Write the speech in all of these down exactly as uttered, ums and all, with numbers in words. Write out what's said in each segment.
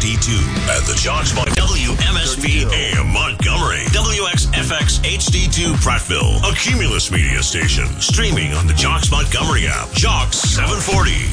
D two at the Jocks W M S P A M Montgomery, W X F X H D two Prattville, a Cumulus media station, streaming on the Jocks Montgomery app. Jocks seven forty.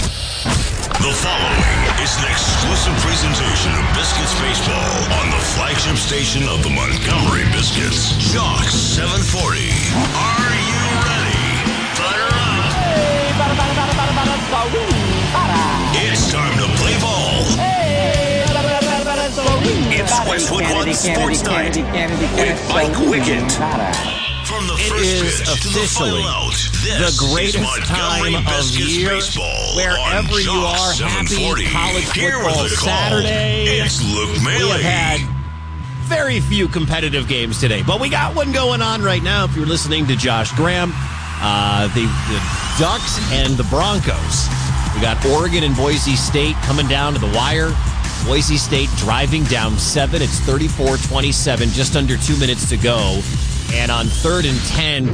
The following is an exclusive presentation of Biscuits Baseball on the flagship station of the Montgomery Biscuits. Jocks seven forty. Are you ready? Butter up. Hey, butter, butter, butter, butter, butter, butter, butter. It's time to play ball. Hey, butter, butter, butter, butter, butter. It's Westwood One Sports Night with Mike Wickett. From the It first is pitch to the officially final out, the this greatest is Montgomery time of Biscuits year. Baseball Wherever on you are, Jocks happy seven forty. college Here football with the call, Saturday. it's Luke We Maley. have had very few competitive games today, but we got one going on right now. If you're listening to Josh Graham, uh, the, the Ducks and the Broncos. We got Oregon and Boise State coming down to the wire. Boise State driving down seven. It's thirty-four twenty-seven, just under two minutes to go. And on third and ten,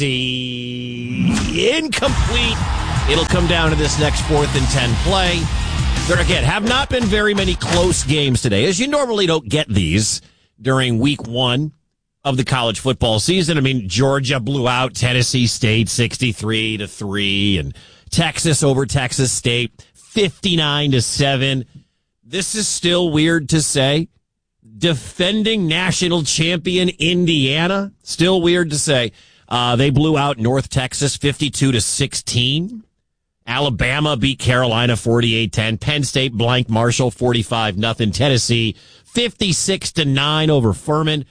Boise incomplete. It'll come down to this next fourth and ten play. There, again, have not been very many close games today, as you normally don't get these during week one of the college football season. I mean, Georgia blew out Tennessee State sixty-three to three, and Texas over Texas State fifty-nine to seven. This is still weird to say. Defending national champion Indiana, still weird to say. Uh, they blew out North Texas fifty-two to sixteen. Alabama beat Carolina forty-eight ten. Penn State blanked Marshall forty-five nothing. Tennessee fifty-six to nine over Furman.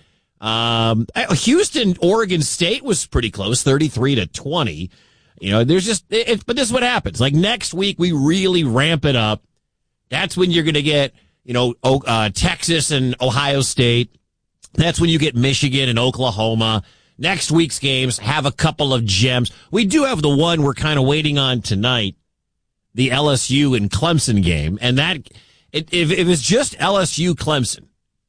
Um, Houston, Oregon State was pretty close, thirty-three to twenty. You know, there's just, it, but this is what happens. Like next week, we really ramp it up. That's when you're going to get, you know, uh, Texas and Ohio State. That's when you get Michigan and Oklahoma. Next week's games have a couple of gems. We do have the one we're kind of waiting on tonight, the L S U and Clemson game. And that, it, if, if it's just L S U Clemson,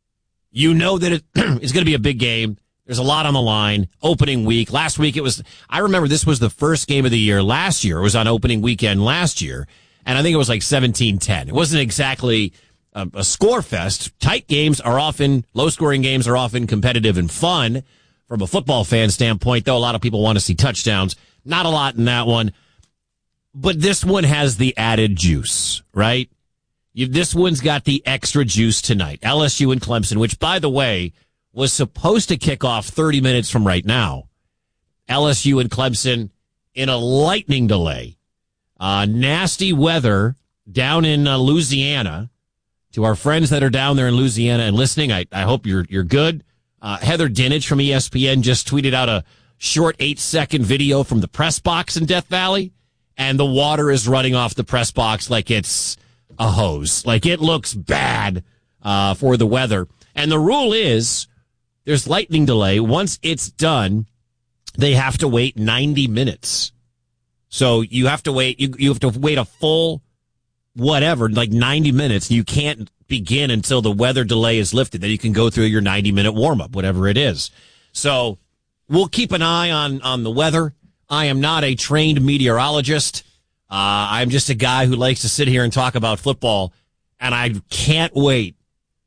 you know that it, it's going to be a big game. There's a lot on the line. Opening week. Last week it was, I remember this was the first game of the year last year. It was on opening weekend last year. And I think it was like seventeen ten. It wasn't exactly a, a score fest. Tight games are often, low-scoring games are often competitive and fun. From a football fan standpoint, though, a lot of people want to see touchdowns. Not a lot in that one. But this one has the added juice, right? You, this one's got the extra juice tonight. L S U and Clemson, which, by the way, was supposed to kick off thirty minutes from right now. L S U and Clemson in a lightning delay. Uh, nasty weather down in uh, Louisiana. To our friends that are down there in Louisiana and listening, I, I hope you're you're good. Uh, Heather Dinich from E S P N just tweeted out a short eight-second video from the press box in Death Valley, and the water is running off the press box like it's a hose. Like it looks bad uh, for the weather. And the rule is there's lightning delay. Once it's done, they have to wait ninety minutes. So you have to wait, you, you have to wait a full whatever, like ninety minutes. You can't begin until the weather delay is lifted. Then you can go through your ninety minute warm up, whatever it is. So we'll keep an eye on, on the weather. I am not a trained meteorologist. Uh, I'm just a guy who likes to sit here and talk about football. And I can't wait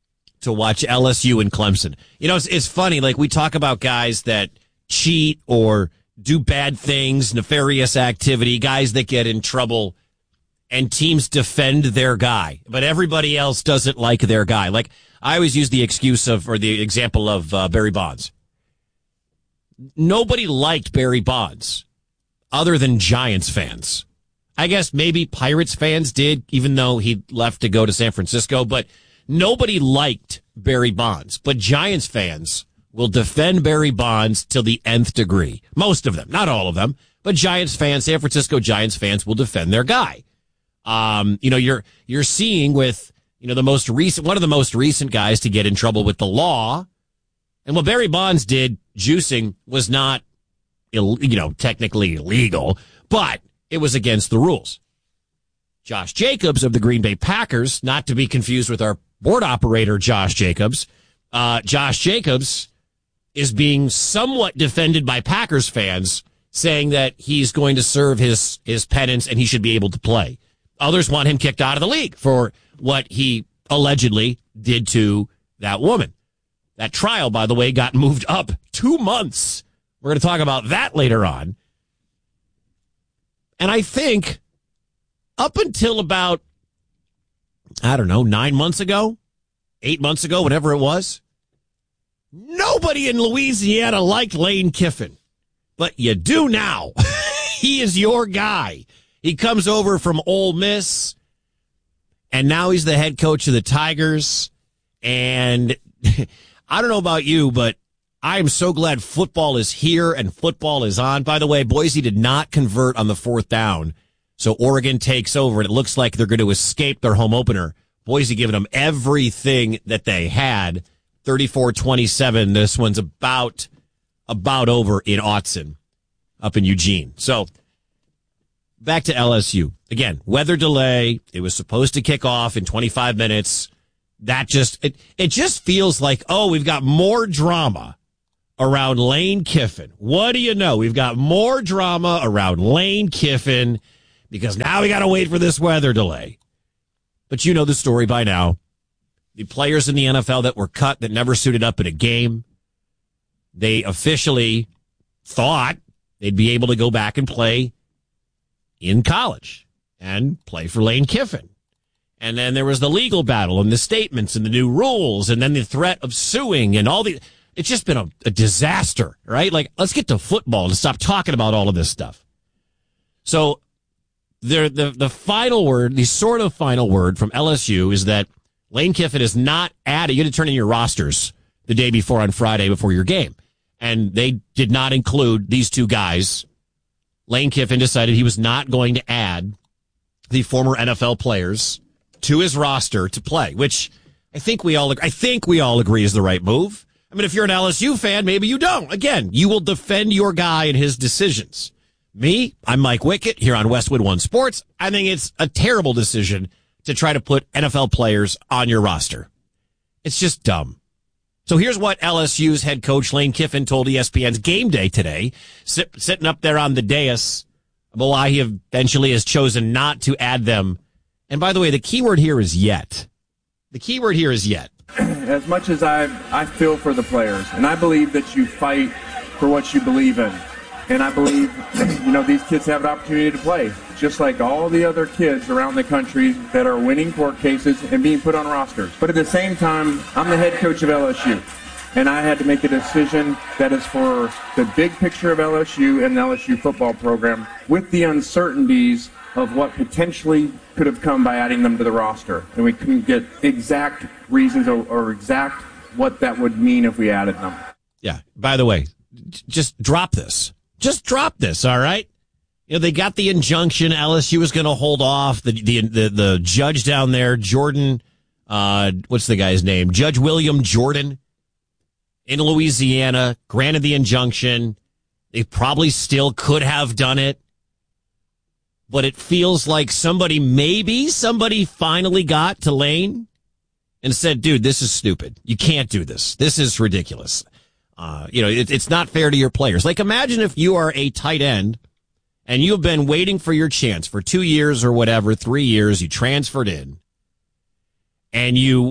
to watch L S U and Clemson. You know, it's, it's funny. Like we talk about guys that cheat or do bad things, nefarious activity, guys that get in trouble, and teams defend their guy, but everybody else doesn't like their guy. Like I always use the excuse of, or the example of uh, Barry Bonds. Nobody liked Barry Bonds other than Giants fans. I guess maybe Pirates fans did, even though he left to go to San Francisco, but nobody liked Barry Bonds. But Giants fans will defend Barry Bonds till the nth degree. Most of them, not all of them, but Giants fans, San Francisco Giants fans will defend their guy. Um, you know, you're, you're seeing with, you know, the most recent, one of the most recent guys to get in trouble with the law. And what Barry Bonds did, juicing, was not, Ill, you know, technically illegal, but it was against the rules. Josh Jacobs of the Green Bay Packers, not to be confused with our board operator, Josh Jacobs. Uh, Josh Jacobs is being somewhat defended by Packers fans, saying that he's going to serve his, his penance and he should be able to play. Others want him kicked out of the league for what he allegedly did to that woman. That trial, by the way, got moved up two months. We're going to talk about that later on. And I think up until about, I don't know, nine months ago, eight months ago, whatever it was, nobody in Louisiana liked Lane Kiffin. But you do now. He is your guy. He comes over from Ole Miss, and now he's the head coach of the Tigers. And I don't know about you, but I am so glad football is here and football is on. By the way, Boise did not convert on the fourth down, so Oregon takes over, and it looks like they're going to escape their home opener. Boise giving them everything that they had, thirty-four twenty-seven. This one's about about over in Autzen, up in Eugene. So back to L S U. Again, weather delay. It was supposed to kick off in twenty-five minutes. That just, it, it just feels like, oh, we've got more drama around Lane Kiffin. What do you know? We've got more drama around Lane Kiffin because now we got to wait for this weather delay. But you know the story by now. The players in the N F L that were cut that never suited up in a game, they officially thought they'd be able to go back and play in college and play for Lane Kiffin. And then there was the legal battle and the statements and the new rules and then the threat of suing and all the, it's just been a, a disaster, right? Like, let's get to football and stop talking about all of this stuff. So the, the, the final word, the sort of final word from L S U is that Lane Kiffin is not added. You had to turn in your rosters the day before on Friday before your game. And they did not include these two guys. Lane Kiffin decided he was not going to add the former N F L players to his roster to play, which I think we all, I think we all agree is the right move. I mean, if you're an L S U fan, maybe you don't. Again, you will defend your guy and his decisions. Me, I'm Mike Wickett here on Westwood One Sports. I think it's a terrible decision to try to put N F L players on your roster. It's just dumb. So here's what L S U's head coach Lane Kiffin told E S P N's Game Day today, sit, sitting up there on the dais about why he eventually has chosen not to add them. And by the way, the key word here is yet. The key word here is yet. As much as I I feel for the players, and I believe that you fight for what you believe in. And I believe, you know, these kids have an opportunity to play, just like all the other kids around the country that are winning court cases and being put on rosters. But at the same time, I'm the head coach of L S U, and I had to make a decision that is for the big picture of L S U and the L S U football program with the uncertainties of what potentially could have come by adding them to the roster. And we couldn't get exact reasons or, or exact what that would mean if we added them. Yeah, by the way, just drop this. Just drop this, all right? You know, they got the injunction. L S U was going to hold off. The, the the the judge down there, Jordan, uh, what's the guy's name? Judge William Jordan in Louisiana, granted the injunction. They probably still could have done it. But it feels like somebody, maybe somebody finally got to Lane and said, dude, this is stupid. You can't do this. This is ridiculous. Uh, you know, it, it's not fair to your players. Like, imagine if you are a tight end and you've been waiting for your chance for two years or whatever, three years, you transferred in and you,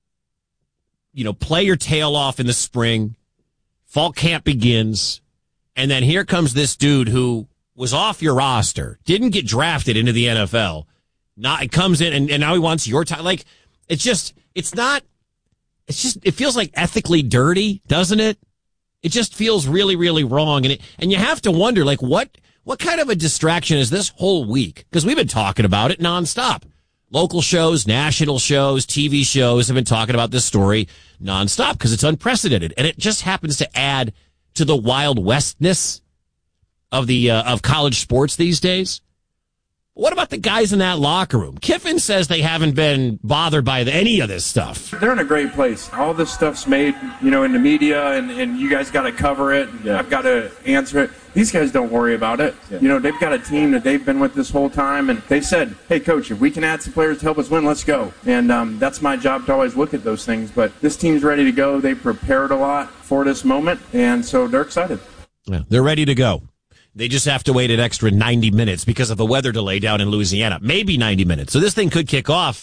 you know, play your tail off in the spring, fall camp begins, and then here comes this dude who was off your roster, didn't get drafted into the N F L, not, it comes in and, and now he wants your time. Like, it's just, it's not, it's just, it feels like ethically dirty, doesn't it? It just feels really, really wrong. And it, and you have to wonder, like, what, what kind of a distraction is this whole week? Because we've been talking about it nonstop. Local shows, national shows, T V shows have been talking about this story nonstop because it's unprecedented. And it just happens to add to the Wild Westness of the, uh, of college sports these days. What about the guys in that locker room? Kiffin says they haven't been bothered by the, any of this stuff. They're in a great place. All this stuff's made, you know, in the media, and, and you guys got to cover it. And yeah. I've got to answer it. These guys don't worry about it. Yeah. You know, they've got a team that they've been with this whole time, and they said, hey, Coach, if we can add some players to help us win, let's go. And um, that's my job to always look at those things. But this team's ready to go. They prepared a lot for this moment, and so they're excited. Yeah, they're ready to go. They just have to wait an extra ninety minutes because of the weather delay down in Louisiana. Maybe ninety minutes. So this thing could kick off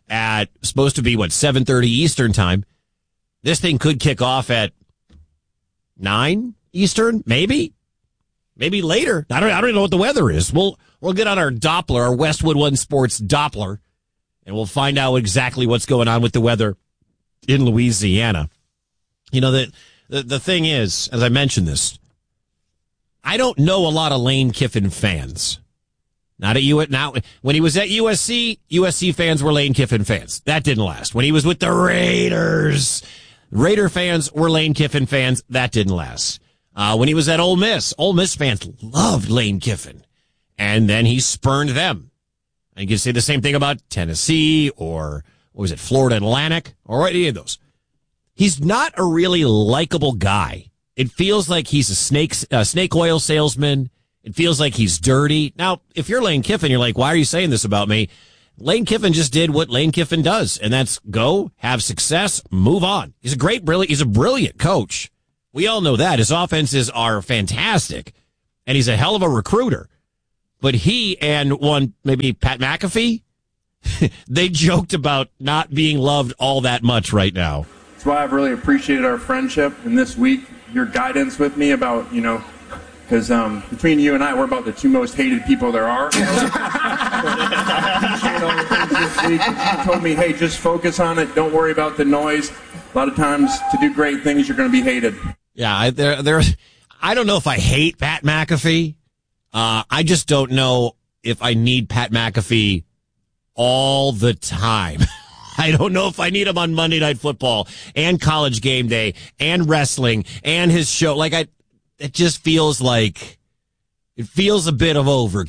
at supposed to be what seven thirty Eastern time. This thing could kick off at nine Eastern, maybe, maybe later. I don't. I don't even know what the weather is. We'll we'll get on our Doppler, our Westwood One Sports Doppler, and we'll find out exactly what's going on with the weather in Louisiana. You know, the, the, the thing is, as I mentioned this, I don't know a lot of Lane Kiffin fans. Not at U S now, when he was at U S C, U S C fans were Lane Kiffin fans. That didn't last. When he was with the Raiders, Raider fans were Lane Kiffin fans. That didn't last. Uh, when he was at Ole Miss, Ole Miss fans loved Lane Kiffin. And then he spurned them. And you can say the same thing about Tennessee or, what was it, Florida Atlantic or any of those. He's not a really likable guy. It feels like he's a snake, uh, snake oil salesman. It feels like he's dirty. Now, if you're Lane Kiffin, you're like, why are you saying this about me? Lane Kiffin just did what Lane Kiffin does, and that's go, have success, move on. He's a great, brilliant, he's a brilliant coach. We all know that. His offenses are fantastic, and he's a hell of a recruiter. But he and one, maybe Pat McAfee, they joked about not being loved all that much right now. That's why I've really appreciated our friendship, and this week, your guidance with me about, you know, because um, between you and I, we're about the two most hated people there are. You told me, hey, just focus on it. Don't worry about the noise. A lot of times, to do great things, you're going to be hated. Yeah, I, there, there. I don't know if I hate Pat McAfee. Uh, I just don't know if I need Pat McAfee all the time. I don't know if I need him on Monday Night Football and College Game Day and wrestling and his show. Like I, it just feels like it feels a bit of overkill.